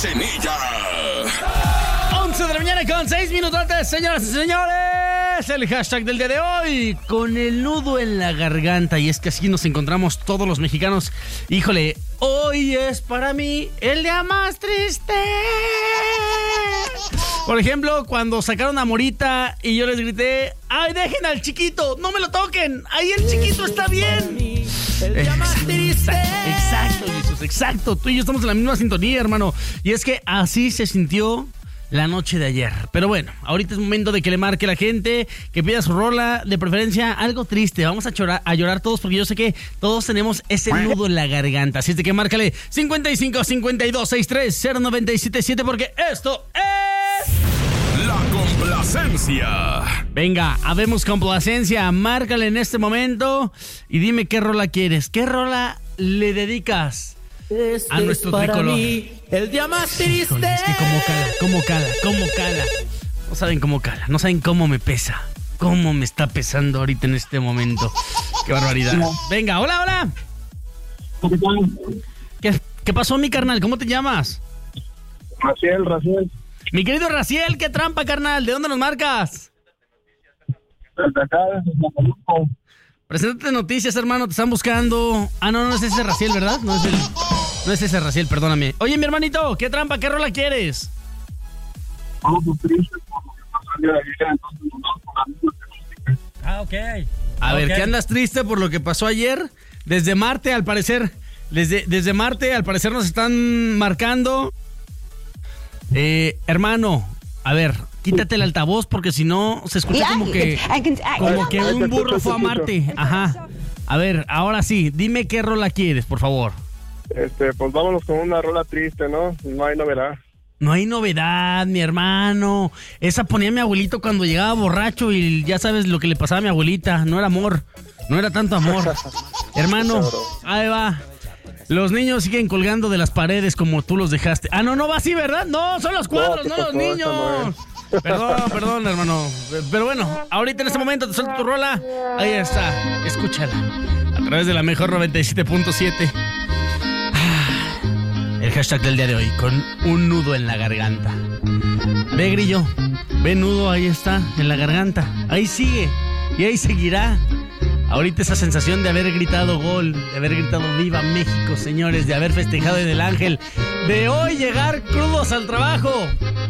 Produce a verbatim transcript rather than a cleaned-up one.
Cachanilla. once de la mañana con seis minutos, señoras y señores. El hashtag del día de hoy, con el nudo en la garganta. Y es que así nos encontramos todos los mexicanos. Híjole, hoy es para mí el día más triste. Por ejemplo, cuando sacaron a Morita y yo les grité: ¡ay, dejen al chiquito! ¡No me lo toquen! ¡Ahí el chiquito está bien! Exacto, exacto, Jesús, exacto. Tú y yo estamos en la misma sintonía, hermano. Y es que así se sintió la noche de ayer. Pero bueno, ahorita es momento de que le marque la gente, que pida su rola, de preferencia algo triste. Vamos a llorar, a llorar todos, porque yo sé que todos tenemos ese nudo en la garganta. Así es de que márcale cincuenta y cinco, cincuenta y dos, sesenta y tres, cero noventa y siete siete, porque esto es... La complacencia. Venga, habemos complacencia. Márcale en este momento y dime qué rola quieres. ¿Qué rola le dedicas Este a nuestro es para tricolor? mí el día más triste. Híjole, es que cómo cala, cómo cala, cómo cala. No saben cómo cala, no saben cómo me pesa. Cómo me está pesando ahorita en este momento. Qué barbaridad. Venga, hola, hola. ¿Qué, qué pasó, mi carnal? ¿Cómo te llamas? Raciel, Raciel. Mi querido Raciel, qué trampa, carnal. ¿De dónde nos marcas? Desde acá, desde Zacaluco. Preséntate noticias, hermano, te están buscando. Ah, no, no es ese Raciel, ¿verdad? No es el, no es ese Raciel, perdóname. Oye, mi hermanito, ¿qué trampa, qué rola quieres? Vamos muy tristes por lo que pasó el día de ayer, entonces nos vamos con la misma música. Ah, ok. A ver, Ok. ¿qué andas triste por lo que pasó ayer? Desde Marte, al parecer. Desde, desde Marte, al parecer, nos están marcando. Eh, hermano, a ver, quítate el altavoz porque si no se escucha como que, como que un burro fue a Marte. Ajá. A ver, ahora sí, dime qué rola quieres, por favor. Este, pues vámonos con una rola triste, ¿no? No hay novedad. No hay novedad, mi hermano. Esa ponía mi abuelito cuando llegaba borracho y ya sabes lo que le pasaba a mi abuelita. No era amor, no era tanto amor. Hermano, ahí va. Los niños siguen colgando de las paredes como tú los dejaste. Ah, no, no va así, ¿verdad? No, son los cuadros, No, no, ¿qué los pasó? niños. Esa Perdón, perdón, hermano. Pero bueno, ahorita en este momento te suelto tu rola. Ahí está, escúchala. A través de la mejor noventa y siete punto siete. El hashtag del día de hoy, con un nudo en la garganta. Ve, Grillo, ve, nudo, ahí está, en la garganta. Ahí sigue, y ahí seguirá. Ahorita esa sensación de haber gritado gol, de haber gritado viva México, señores, de haber festejado en el Ángel, de hoy llegar crudos al trabajo.